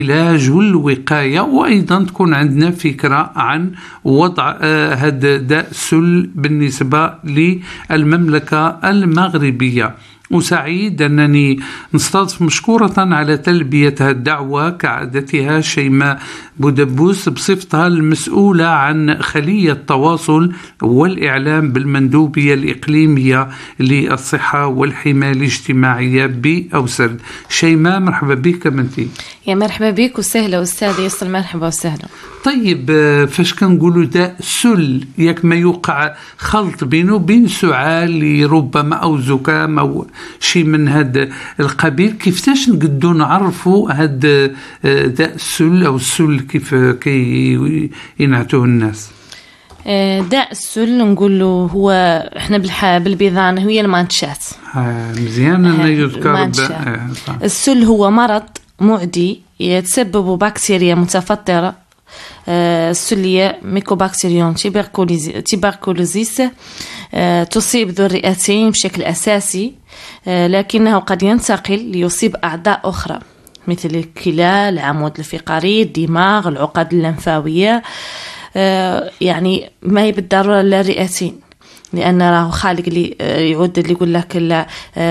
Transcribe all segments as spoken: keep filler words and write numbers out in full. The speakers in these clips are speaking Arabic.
العلاج والوقاية، وأيضا تكون عندنا فكرة عن وضع هذا داء السل بالنسبة للمملكة المغربية. وسعيد أنني نستضيف مشكورة على تلبية الدعوة كعادتها شيماء بودبوس بصفتها المسؤولة عن خلية التواصل والإعلام بالمندوبية الإقليمية للصحة والحماية الاجتماعية بأوسرد. شيماء مرحبا بك منتي. يا مرحبا بك وسهلا أستاذ يصل. مرحبا وسهلا. طيب فاش كنقولوا داء السل ياك ما يوقع خلط بينه وبين سعال ربما أو زكام أو شيء من هذا القبيل، كيفاش نقدروا نعرفوا هذا داء السل أو السل كيف كي ينعتوه الناس؟ داء السل نقول له هو احنا بالبيضان هي المانشات. مزيان أنه يذكر السل هو مرض معدي يتسبب بكتيريا متفطرة السلية ميكوبكتيريون تيبركولوزيس تصيب ذو الرئتين بشكل أساسي، لكنه قد ينتقل ليصيب أعضاء أخرى مثل الكلى، العمود الفقري، الدماغ، العقد اللمفاوية، يعني ما هي بالضرورة للرئتين، لأن راه خالق اللي يعود اللي يقول لك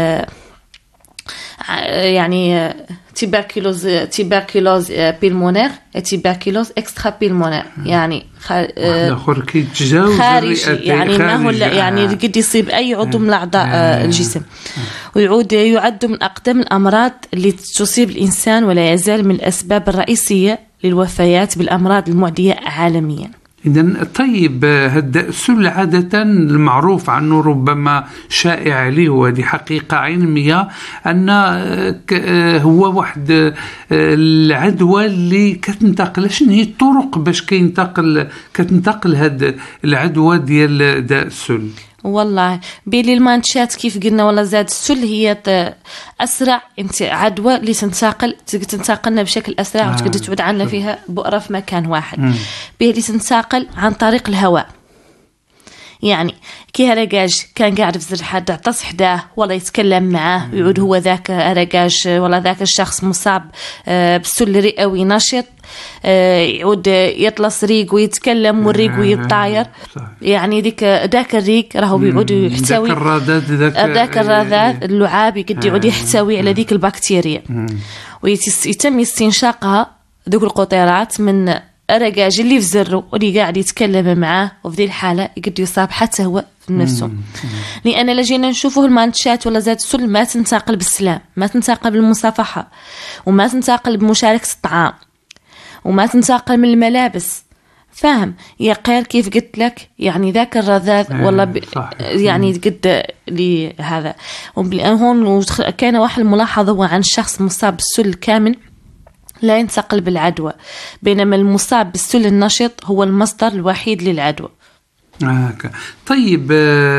يعني تيبركلوز تيبركلوز بيلمونير تيبركلوز اكسترا بيلمونير، يعني خارجي يعني ما هو يعني قد يصيب أي عضو من أعضاء الجسم، ويعود يعد من أقدم الأمراض اللي تصيب الإنسان، ولا يزال من الأسباب الرئيسية للوفيات بالأمراض المعدية عالميا. إذن طيب هذا السل عادة المعروف عنه ربما شائع عليه، وهذه حقيقة علمية أن هو واحد العدوى اللي كتنتقل. شنو هي الطرق باش كينتقل كتنتقل هذا العدوى ديال داء السل؟ والله بيلي المانشات كيف قلنا ولا زاد السل هي أسرع عدوى اللي تنتقل تنتقلنا بشكل أسرع آه. وتقدر تعود عنا فيها بؤرة في مكان واحد. بيلي تنتقل عن طريق الهواء، يعني كي هرقاج كان قاعد في زر حد عطس حداه ولا يتكلم معاه ويعود هو ذاك هرقاج ولا ذاك الشخص مصاب بسل رئوي نشط، يعود يطلس ريق ويتكلم والريق ويتطاير، يعني ديك ذاك الريق راهو بيعود يحتوي ذاك الرذاذ ذاك الرذاذ اللعاب يقد يعود يحتوي على ذيك البكتيريا، ويتم استنشاقها ذوك القطيرات من الرقاج اللي في زره واللي قاعد يتكلم معاه، وفي ذي الحالة يقد يصاب حتى هو في نفسه. لأن لجينا نشوفه المانشات ولا زاد السل ما تنتقل بالسلام، ما تنتقل بالمصافحة، وما تنتقل بمشاركة الطعام، وما تنتقل من الملابس، فاهم يا قير كيف قلت لك، يعني ذاك الرذاذ والله ب... يعني قد لي هذا. هون كان واحد الملاحظة هو عن شخص مصاب بالسل الكامل لا ينتقل بالعدوى، بينما المصاب بالسل النشط هو المصدر الوحيد للعدوى. آه. طيب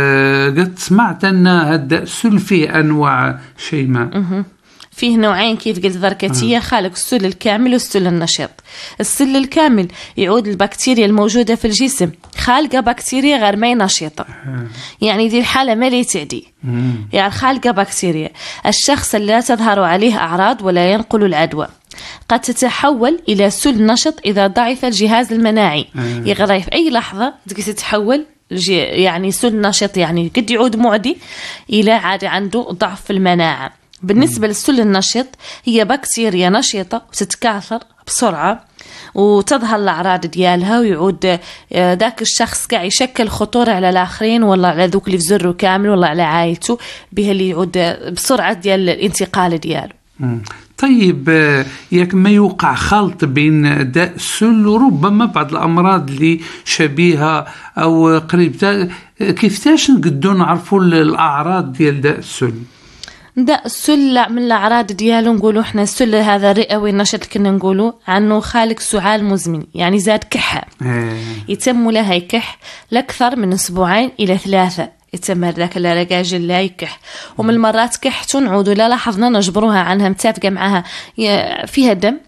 قد سمعت أن هذا السل فيه أنواع شيماء؟ فيه نوعين كيف قلت ذركتية، خالق السل الكامل والسل النشط. السل الكامل يعود البكتيريا الموجودة في الجسم خالقة بكتيريا غير ما نشيطة، يعني دي الحالة ما لي تعدي، يعني خالقة بكتيريا. الشخص اللي لا تظهر عليه أعراض ولا ينقل العدوى قد تتحول إلى سل نشط إذا ضعف الجهاز المناعي، يغري في أي لحظة تتحول يعني سل نشط، يعني قد يعود معدي إلى عاد عنده ضعف في المناعة. بالنسبة للسل النشط هي بكتيريا نشطة وتتكاثر بسرعة وتظهر الأعراض ديالها، ويعود ذاك الشخص قاعد يشكل خطورة على الآخرين ولا على ذوك اللي في زره كامل ولا على عائلته، بها اللي يعود بسرعة ديال الانتقال دياله. طيب ياك ما يوقع خلط بين داء السل وربما بعض الأمراض اللي شبيهة أو قريبة، كيفتاش نقدروا نعرفوا الأعراض ديال داء السل؟ داء السل من الأعراض ديالو نقولوا احنا السل هذا رئوي النشط كنا نقولوا عنه خالق سعال مزمن، يعني زاد كحة يتم لها يكح لأكثر من أسبوعين إلى ثلاثة، يتم هذاك الرقاج لا يكح، ومن المرات كحته نعودوا لا لاحظنا نجبروها عنها متافقة معها فيها دم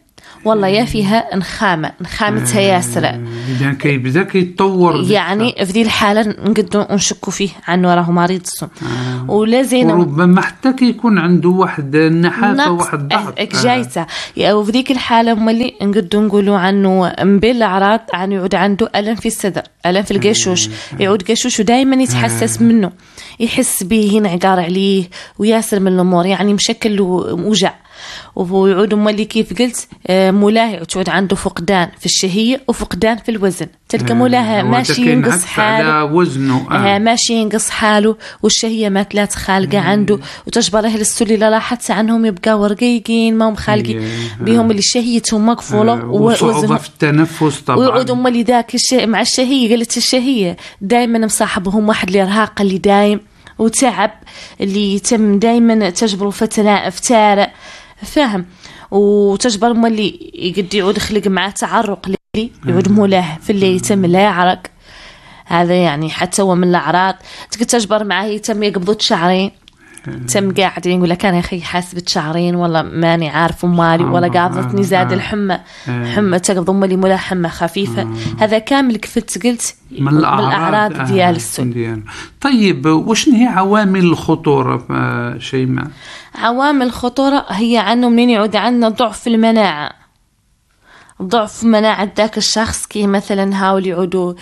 والله يا فيها نخامة نخامتها ياسرة، إذا كيبدا كيتطور يعني في ذي الحالة نقدر نشكو فيه عنه راه مريض السم. آه. ولا زين وربما حتى كيكون عنده واحد النحافة واحد ضعف جايته، وفي ذيك الحالة ملي نقدر نقولوا عنه من بين الأعراض عن يعود عنده ألم في الصدر، ألم في القشوش، يعود قشوش ودائما يتحسس منه، يحس به ينعقر عليه وياسر من الأمور، يعني مشكل وجع. ويعود مولي كيف قلت مولاه تعود عنده فقدان في الشهية وفقدان في الوزن، تلقى مولاه ماشي ينقص حاله وزنه آه. ماشي ينقص حاله والشهية ما تلات خالقة عنده، وتجبر أهل السلة لاحظت عنهم يبقى رقيقين ما هم خالقين بهم اللي شهيتهم مقفولة آه. وصعوبة في التنفس طبعا. ويعودوا مولي ذاك الشيء مع الشهية، قلت الشهية دائما مصاحبهم واحد الإرهاق اللي دايم وتعب اللي يتم دائما تجبروا فترة فتارة فاهم، وتجبر مولي يقد يعود خلق معاه تعرق اللي يعود مولاه في اللي يتم لا يعرق، هذا يعني حتى هو من الأعراض. تقد تجبر معاه يتم يقبض شعرين، تم قاعدين يقول لك أنا يا أخي حاسبة شعرين والله ماني عارف مالي ولا قاعدتني زاد الحمى حمى تقبض مولي مولا حمى خفيفة، هذا كامل كيف قلت من الأعراض آه ديال السن. طيب وش هي عوامل الخطورة شيماء؟ عوامل الخطورة هي عنه منين يعود عندنا ضعف المناعة، ضعف مناعة ذاك الشخص، كي مثلا هاول يعودوا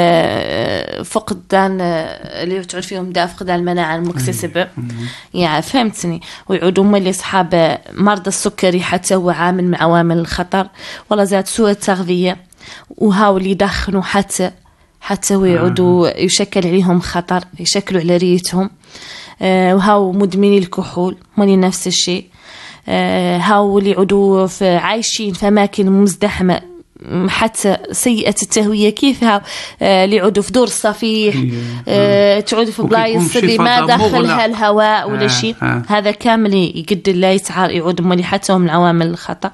فقدان اللي تعود فيهم دا فقدان المناعة المكتسبة يعني فهمتني، ويعودوا هم اللي أصحاب مرضى السكري حتى هو عامل من عوامل الخطر، ولا زاد سوء التغذية وهاول يدخنوا حتى حتى ويعودوا يشكل عليهم خطر، يشكلوا على ريتهم، وهاو مدمني الكحول ماني نفس الشيء، هاو اللي يعودوا في عايشين في أماكن مزدحمة حتى سيئة التهوية، كيف هاو اللي يعودوا في دور الصفيح تعود في بلايص اللي ما دخلها الهواء ولا شيء، هذا كامل يقد لا يتعار يعود مالي حتى من عوامل الخطأ.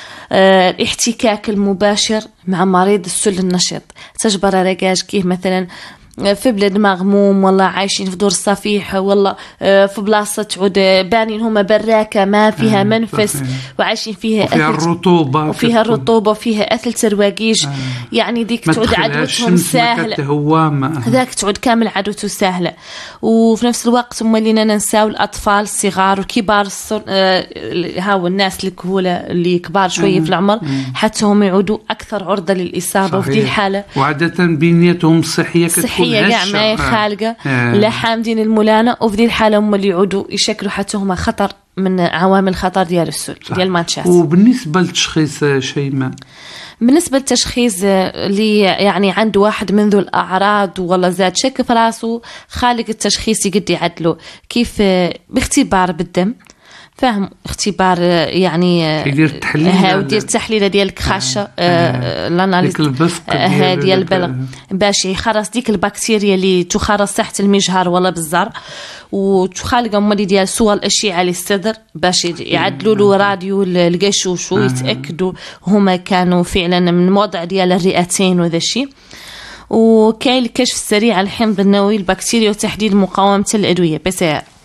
الاحتكاك المباشر مع مريض السل النشيط، تجبر رقاج كيف مثلا في بلاد مغموم والله عايشين في دور الصفيح والله في بلاصة تعود بانين هما براكة ما فيها منفس وعايشين فيها وفيها الرطوبة وفيها الرطوبة وفيها أثل ترواقيش، آه. يعني ديك تعود عدوتهم سهلة، ذاك تعود كامل عدوته سهلة. وفي نفس الوقت هم اللي ننساو الأطفال الصغار وكبار الصر آه هاو الناس الكهولة اللي كبار شوية آه. في العمر حتى هم يعودوا أكثر عرضة للإصابة في الحالة، وعادة بنيتهم الصحية كتكون هي كاع ما خالقة آه. لا حامدين الملانة، وفي ذي الحالة هم اللي يعودوا يشكلوا حتى هما خطر من عوامل الخطر ديال السل ديال الماتشات. وبالنسبة للتشخيص شيماء، بالنسبة للتشخيص اللي يعني عنده واحد من ذو الأعراض ولا زاد شك في راسه، خالق التشخيص يقد يعدله كيف باختبار بالدم، فاهم اختبار يعني يدير تحليل ها ودير التحليل ديالك خاشه الاناليز ديال البلغ باش يخرص ديك البكتيريا اللي تخرص تحت المجهر ولا بالزر، وتخالق مالي ديال صور الاشعه للصدر باش يعدلوا له راديو القشوش ويتاكدوا هما كانوا فعلا من وضع ديال الرئتين وذا الشيء. وكاين الكشف السريع على الحمض النووي البكتيريا وتحديد مقاومه الادويه بس.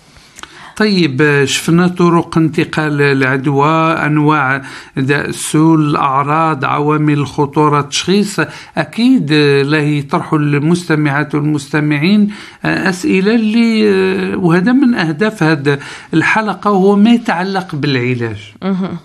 طيب شفنا طرق انتقال العدوى، أنواع داء السل، الأعراض، عوامل الخطورة، تشخيص، أكيد لا يطرحوا المستمعات والمستمعين أسئلة اللي وهذا من أهداف هذه الحلقة وهو ما يتعلق بالعلاج.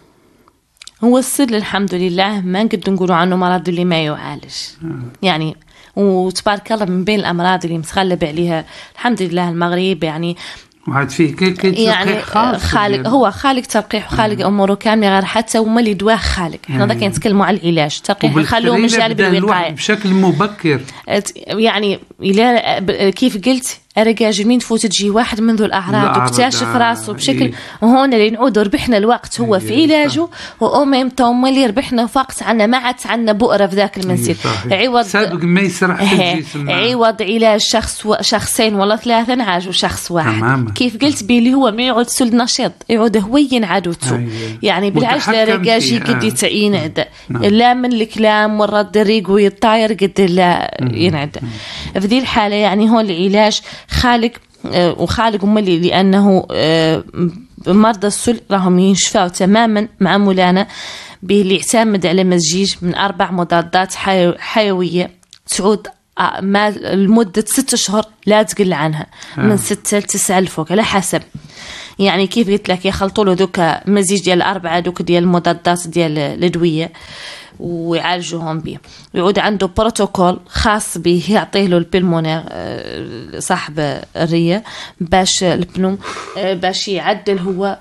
هو السل الحمد لله ما نقدر نقولوا عنه مرض اللي ما يعالج يعني، وتبارك الله من بين الأمراض اللي متغلب عليها الحمد لله المغرب يعني وعاد فيه كي كي يعني خالق هو خالق تلقيح وخالق اموره كامله، غير حتى هما اللي دواء خالق. حنا ذاك كنتكلموا على العلاج تلقيح نخلوه من جانب الوقايه بشكل مبكر، يعني الى كيف قلت رجاج مين تفوت تجي واحد من ذو الأعراض واكتشف راسه بشكل إيه. وهون اللي نعود ربحنا الوقت هو إيه. في علاجه وأمم توم اللي ربحنا وقت عنا ما عاد عنا بؤرة في ذاك المنزل إيه. عوض سابق ما يسرح في الجسم عوض علاج شخص و... شخصين ولا ثلاثة نعالجوا شخص واحد تماما. كيف قلت بيلي هو ما يعود سل نشيط يعود هو ينعدوته إيه. يعني بالعجلة رجاجي قد يتعين نعم. لا من الكلام والرد الريق ويطاير قد لا ينعد في ذي الحالة يعني هو العلاج خالق وخالق ملي لأنه مرضى السل راهم ينشفوا تماما مع مولانا اللي يعتمد على مزيج من أربع مضادات حيوية تعود ما لمدة ست شهور لا تقل عنها من ستة لتسعة الفوق على حسب. يعني كيف قلت لك يخلطوا له دوك مزيج ديال الأربعة دوك ديال المضادات ديال الأدوية ويعالجوهم به. يعود عنده بروتوكول خاص به يعطيه له البلمونير صاحب الرية باش البنوم باش يعدل هو.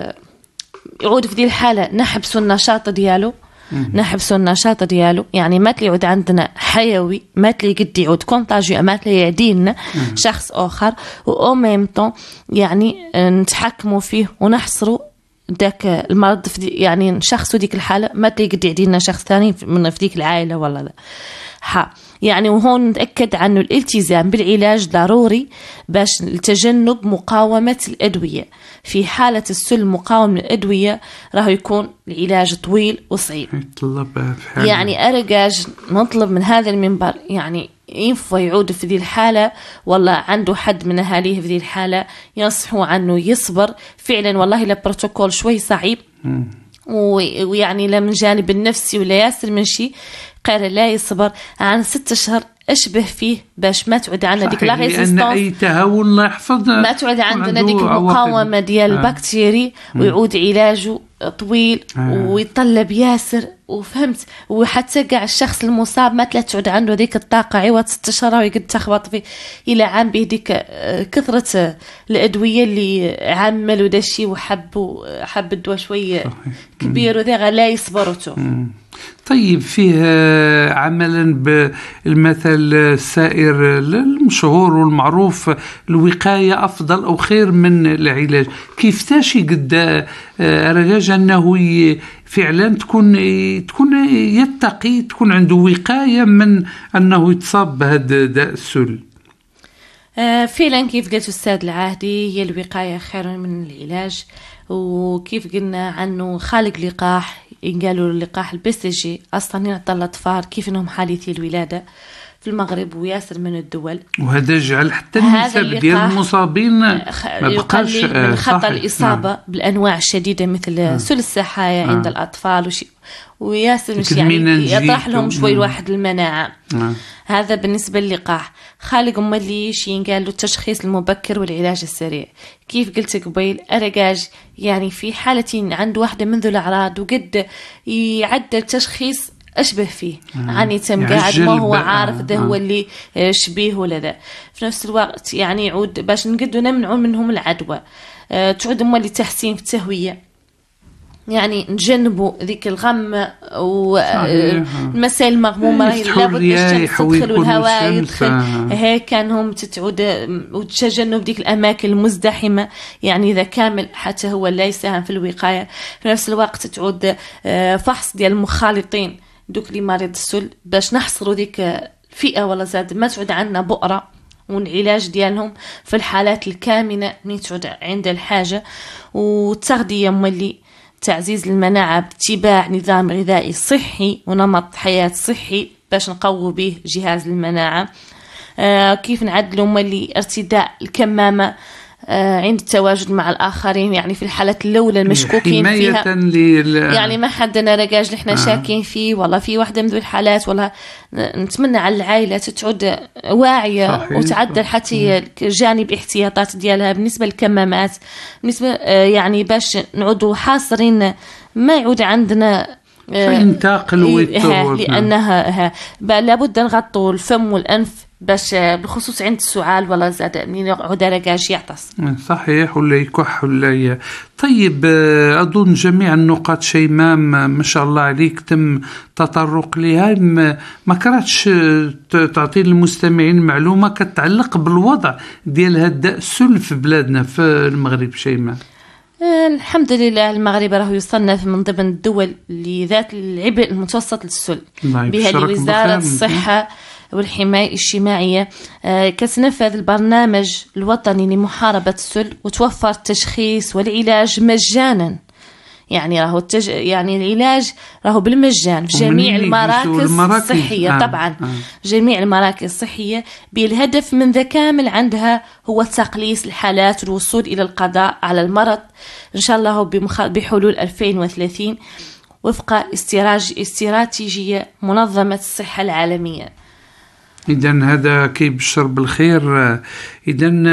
يعود في دي الحالة نحبسوا النشاط دياله نحبسوا النشاط ديالو. يعني ما تلي يعود عندنا حيوي ما تلي قد يعود كونتاجيو ما تلي يعدينا شخص آخر و ميم طون يعني نتحكموا فيه ونحصروا داك المرض في يعني شخص ديك الحالة ما تلي قد يعدينا شخص ثاني من في ديك العائلة ولا لا ها. يعني وهون نتأكد عنه الالتزام بالعلاج ضروري باش لتجنب مقاومة الأدوية. في حالة السل مقاوم للأدوية راح يكون العلاج طويل وصعيب. يعني أرجاج نطلب من هذا المنبر يعني ينفع يعود في ذي الحالة والله عنده حد من أهاليه في ذي الحالة ينصحوا عنه يصبر فعلا. والله البروتوكول شوي صعيب ويعني لا من جانب النفسي ولا ياسر من شيء قال لا يصبر عن ستة أشهر أشبه فيه باش ما تعود عندنا ديك لا ريزيستانس أي تهاون لا يحفظ ما تعود عندنا ديك المقاومة ديال البكتيري آه. ويعود علاجه طويل آه. ويطلب ياسر وفهمت. وحتى قاع الشخص المصاب ما تعود عنده ديك الطاقة عوض ستة أشهر ويقد تخبط فيه إلى عام به ديك كثرة الأدوية اللي عملوا دا الشيء وحبوا حب الدواء شوية كبير وذا لا يصبروا. طيب فيه عملا بالمثل السائر المشهور والمعروف الوقاية أفضل أو خير من العلاج. كيف تاشي قد رجاج أنه فعلا تكون تكون يتقي تكون عنده وقاية من أنه يتصاب بهذا داء السل؟ فعلا كيف قلت أستاذ العهدي هي الوقاية خير من العلاج. وكيف قلنا عنه خالق لقاح قالوا اللقاح البي سي جي أصلا يعطى الأطفال كيف أنهم حادثي الولادة في المغرب وياسر من الدول. وهذا جعل حتى النسب ديال المصابين ما بقاش من خطر الإصابة نعم. بالأنواع الشديدة مثل نعم. سل السحايا نعم. عند الأطفال وشي وياسر مش يعني يطرح لهم شوي الواحد المناعة نعم. هذا بالنسبة للقاح. خالق أم اللي شين قال له التشخيص المبكر والعلاج السريع. كيف قلت قبيل أرجاج يعني في حالتين عنده واحدة منذ الأعراض وقد يعدل تشخيص أشبه فيه آه. عني تم قاعد ما هو عارف ده آه. هو اللي شبيه ولا ذا في نفس الوقت يعني يعود باش نقدر نمنعوا منهم العدوى. أه تعود أم اللي تحسين في التهوية يعني نجنبوا ذيك الغم والمسائل المغمومة لابد الشمس تدخل والهواء يدخل هيك كانهم تتعود وتجنب ديك الأماكن المزدحمة. يعني إذا كامل حتى هو لا يساهم في الوقاية. في نفس الوقت تعود فحص ديال المخالطين دوك لي مريض السل باش نحصروا ديك الفئة ولا زاد ما تعود عندنا بؤرة والعلاج ديالهم في الحالات الكامنة من تعود عند الحاجة. والتغذية مولي تعزيز المناعة باتباع نظام غذائي صحي ونمط حياة صحي باش نقوي به جهاز المناعة. آه كيف نعدلوا مولي ارتداء الكمامة آه عند التواجد مع الآخرين يعني في الحالات الأولى المشكوكين فيها يعني ما حدنا رجاج نحن آه. شاكين فيه والله في واحدة من ذو الحالات والله نتمنى على العائلة تعود واعية صحيح. وتعدل حتى جانب احتياطات ديالها بالنسبة للكمامات بالنسبة آه يعني باش نعودوا حاصرين ما يعود عندنا ينتقل لأنها لابد نغطوا الفم والأنف باش بالخصوص عند السعال ولا زاد من يقعد رجاج يعطس صحيح ولا يكح ولا ي... طيب أظن جميع النقاط شيماء ما شاء الله عليك تم تطرق لها. ما كرهتش تعطي للمستمعين معلومة كتعلق بالوضع ديال هذا السل في بلادنا في المغرب شيماء؟ الحمد لله المغرب راه يصنف من ضمن الدول اللي ذات العبء المتوسط للسل بها وزارة الصحة والحماية الاجتماعية كتنفذ البرنامج الوطني لمحاربة السل وتوفر التشخيص والعلاج مجانا. يعني راهو التج... يعني العلاج راهو بالمجان في جميع المراكز الصحية آه. طبعا آه. جميع المراكز الصحية بالهدف من ذا كامل عندها هو تقليص الحالات والوصول إلى القضاء على المرض إن شاء الله بمخ... بحلول ألفين وثلاثين. وفق استراتيجية منظمة الصحة العالمية. إذن هذا كيبشر بالخير. إذن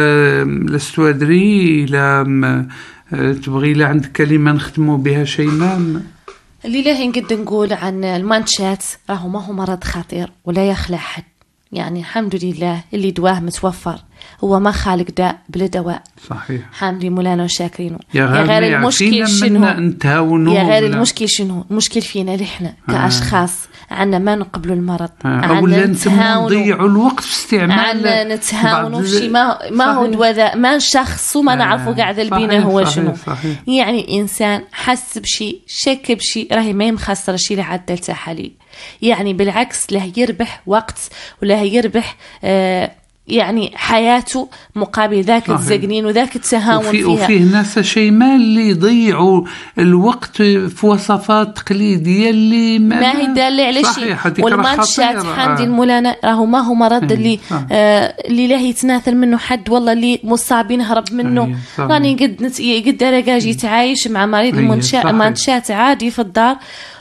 لست أدري إلى تبغي إلى عندك كلمة نختموا بها شيماء؟ الليلة نقد نقول عن المانشات راهو ما هو مرض خطير ولا يخلع حد، يعني الحمد لله اللي دواه متوفر، هو ما خالق داء بلا دواء. صحيح. حامدين مولانا وشاكرينه. يا غير المشكل شنو؟ يا غير المشكل شنو؟ المشكل فينا نحن كأشخاص، عنا ما نقبلوا المرض، عنا نضيعوا الوقت في استعمال، عنا نتهاونوا في شيء ما ما هو دواء، ما نشخص وما نعرفوا قاعد البينا هو صحيح شنو. صحيح. يعني الإنسان حس بشيء، شك بشيء، راهي ما مخسر شيء لعدل تحاليل، يعني بالعكس له يربح وقت وله يربح آه يعني حياته مقابل ذاك الزقنين وذاك التهاون وفي فيها. وفيه ناس شيماء اللي يضيعوا الوقت في وصفات تقليدية اللي ما, ما هي دالة على شيء. والمانشات حامدي المولانا راهو ما هو مرض اللي آه اللي لا يتناثل منه حد، والله اللي مصابين هرب منه. راني قد نت... قد رجاجي يتعايش مع مريض المانشات عادي في الدار،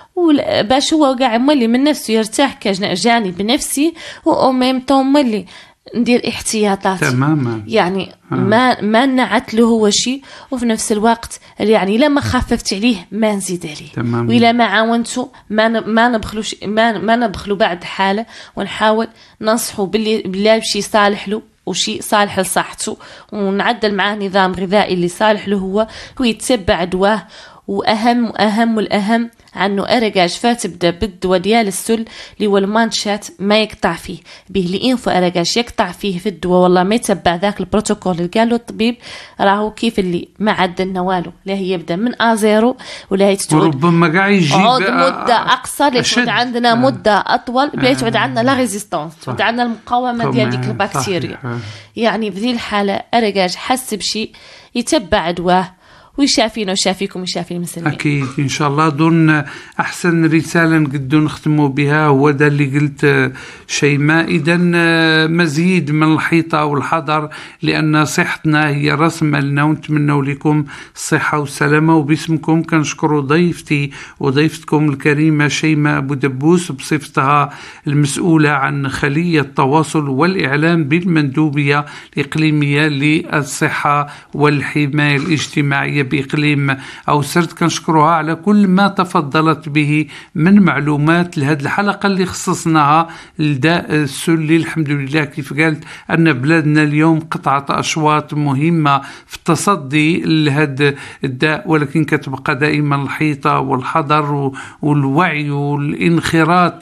باش هو قاعد مولي من نفسه يرتاح كجانب نفسي، وأمام توم مولي ندير احتياطات تماما. يعني ها. ما ما نعت له هو شيء، وفي نفس الوقت يعني لما خففت عليه ما نزيد عليه، وإلا ما عاونته ما ما نبخلوش ما ما نبخلو بعد حاله، ونحاول ننصحه باللي بالله بشي صالح له وشيء صالح لصحته، ونعدل معاه نظام غذائي اللي صالح له هو، ويتبع دواه. وأهم وأهم والأهم عنه أرجاج فتبدأ بالدواء ديال السل اللي هو المانشات ما يقطع فيه به لإنفو أرجاج يقطع فيه في الدواء، والله ما يتبع ذاك البروتوكول اللي قاله الطبيب، راهو كيف اللي ما عدل نواله، لا هي يبدأ من آزيرو ولا يتعود وربما قاعد يجيب مدة أقصر، يتعود عندنا مدة أطول، بلا يتعود عندنا لا ريزيستانس، يتعود عندنا المقاومة ديال ديك البكتيريا. يعني في ذي الحالة أرجاج حس بشيء يتبع دواه ويشافينا ويشافيكم ويشافي المسلمين. أكيد إن شاء الله. دون أحسن رسالة نقدر نختموا بها هو ده اللي قلت شيماء. إذن مزيد من الحيطة والحذر، لأن صحتنا هي رأس مالنا، ونتمنى لكم الصحة والسلامة. وباسمكم كنشكروا ضيفتي وضيفتكم الكريمة شيماء أبو دبوس بصفتها المسؤولة عن خلية التواصل والإعلام بالمندوبية الإقليمية للصحة والحماية الاجتماعية بإقليم أو سرت. كنشكرها على كل ما تفضلت به من معلومات لهذه الحلقة اللي خصصناها لداء السل. الحمد لله كيف قالت أن بلادنا اليوم قطعة أشواط مهمة في التصدي لهذا الداء، ولكن كتبقى دائما الحيطة والحذر والوعي والانخراط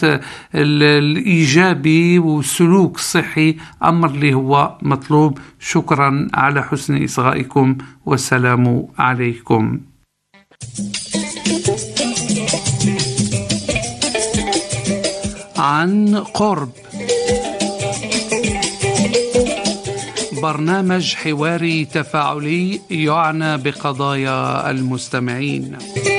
الإيجابي والسلوك الصحي أمر اللي هو مطلوب. شكرا على حسن إصغائكم والسلام عليكم. عن قرب، برنامج حواري تفاعلي يعنى بقضايا المستمعين.